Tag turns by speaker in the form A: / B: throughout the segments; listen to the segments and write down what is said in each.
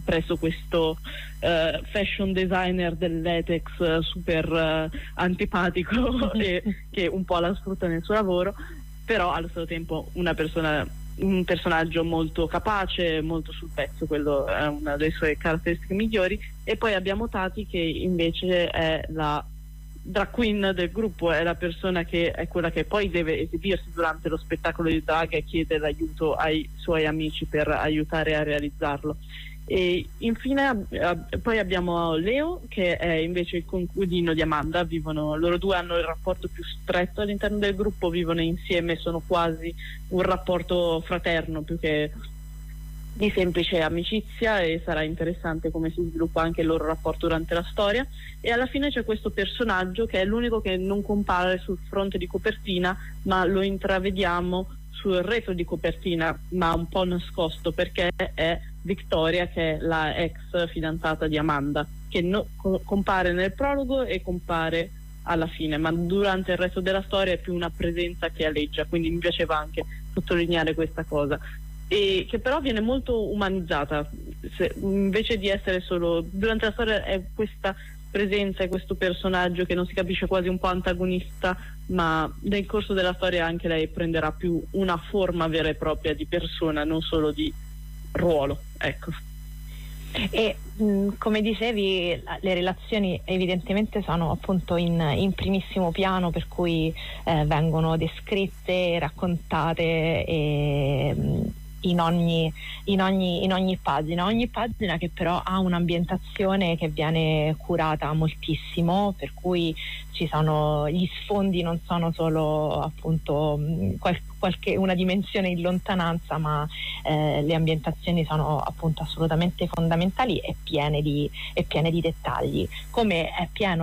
A: presso questo fashion designer del latex super antipatico e che un po' la sfrutta nel suo lavoro, però allo stesso tempo un personaggio molto capace, molto sul pezzo, quello è una delle sue caratteristiche migliori. E poi abbiamo Tati, che invece è la drag queen del gruppo, è la persona che è quella che poi deve esibirsi durante lo spettacolo di drag e chiede l'aiuto ai suoi amici per aiutare a realizzarlo. E infine poi abbiamo Leo, che è invece il coinquilino di Amanda. Loro due hanno il rapporto più stretto all'interno del gruppo, vivono insieme, sono quasi un rapporto fraterno più che di semplice amicizia, e sarà interessante come si sviluppa anche il loro rapporto durante la storia. E alla fine c'è questo personaggio che è l'unico che non compare sul fronte di copertina, ma lo intravediamo sul retro di copertina, ma un po' nascosto, perché è Victoria, che è la ex fidanzata di Amanda, che compare nel prologo e compare alla fine, ma durante il resto della storia è più una presenza che aleggia, quindi mi piaceva anche sottolineare questa cosa, e che però viene molto umanizzata, invece di essere solo durante la storia è questa presenza e questo personaggio che non si capisce, quasi un po' antagonista, ma nel corso della storia anche lei prenderà più una forma vera e propria di persona, non solo di ruolo, ecco.
B: E come dicevi, le relazioni evidentemente sono appunto in primissimo piano, per cui vengono descritte, raccontate in ogni pagina, che però ha un'ambientazione che viene curata moltissimo, per cui gli sfondi non sono solo appunto una dimensione in lontananza, ma le ambientazioni sono appunto assolutamente fondamentali e piene di dettagli, come è pieno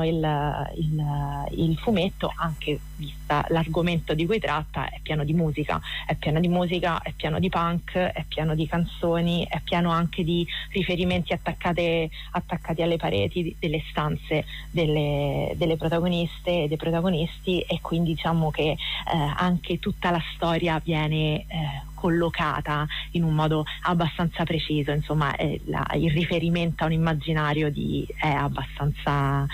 B: il fumetto, anche vista l'argomento di cui tratta. È pieno di musica, è pieno di punk, è pieno di canzoni, è pieno anche di riferimenti attaccati alle pareti delle stanze delle protagoniste e dei protagonisti, e quindi diciamo che anche tutta la storia viene collocata in un modo abbastanza preciso. Insomma, il riferimento a un immaginario è abbastanza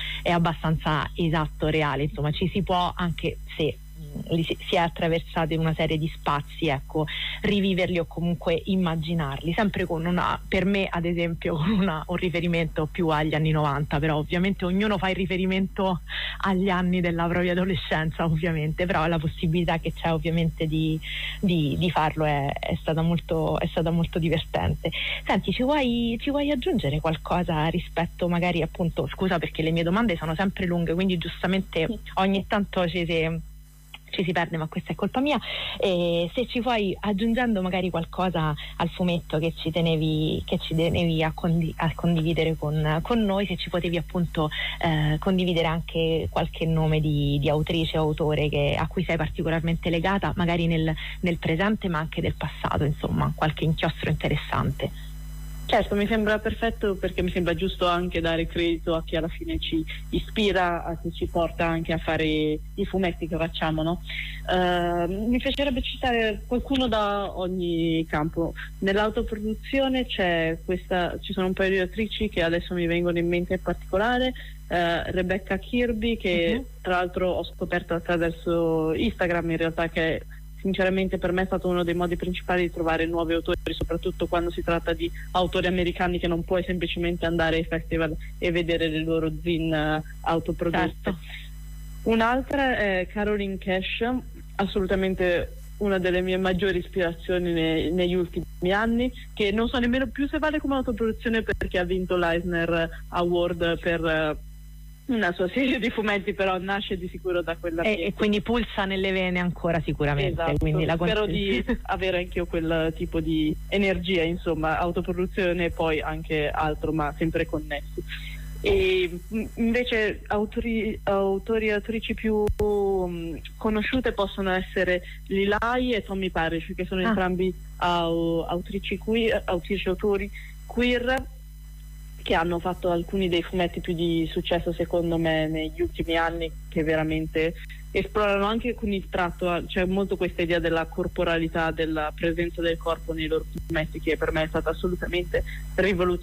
B: esatto, reale. Insomma, ci si può, anche se si è attraversati in una serie di spazi, ecco, riviverli o comunque immaginarli, sempre per me ad esempio con un riferimento più agli anni 90, però ovviamente ognuno fa il riferimento agli anni della propria adolescenza, ovviamente, però la possibilità che c'è ovviamente di farlo è stata molto divertente. Senti, ci vuoi aggiungere qualcosa rispetto, magari, appunto, scusa perché le mie domande sono sempre lunghe, quindi giustamente ogni tanto ci si perde, ma questa è colpa mia. E se ci vuoi, aggiungendo magari qualcosa al fumetto che ci tenevi a condividere con noi, se ci potevi appunto condividere anche qualche nome di autrice o autore a cui sei particolarmente legata, magari nel presente ma anche del passato, insomma, qualche inchiostro interessante.
A: Certo, mi sembra perfetto, perché mi sembra giusto anche dare credito a chi alla fine ci ispira, a chi ci porta anche a fare i fumetti che facciamo, no? Mi piacerebbe citare qualcuno da ogni campo. Nell'autoproduzione ci sono un paio di autrici che adesso mi vengono in mente in particolare, Rebecca Kirby, che tra l'altro ho scoperto attraverso Instagram, in realtà, che sinceramente per me è stato uno dei modi principali di trovare nuovi autori, soprattutto quando si tratta di autori americani che non puoi semplicemente andare ai festival e vedere le loro zine autoprodotte.
B: Certo.
A: Un'altra è Caroline Cash, assolutamente una delle mie maggiori ispirazioni negli ultimi anni, che non so nemmeno più se vale come autoproduzione, perché ha vinto l'Eisner Award per una sua serie di fumetti, però nasce di sicuro da quella
B: e quindi pulsa nelle vene ancora, sicuramente.
A: Esatto,
B: quindi
A: spero di avere anch'io quel tipo di energia, insomma, autoproduzione e poi anche altro, ma sempre connessi. E invece autori e autrici più conosciute possono essere Lilai e Tommy Parrish, che sono entrambi autrici e autori queer, che hanno fatto alcuni dei fumetti più di successo secondo me negli ultimi anni, che veramente esplorano anche con il tratto, c'è molto questa idea della corporalità, della presenza del corpo nei loro fumetti, che per me è stata assolutamente rivoluzionaria.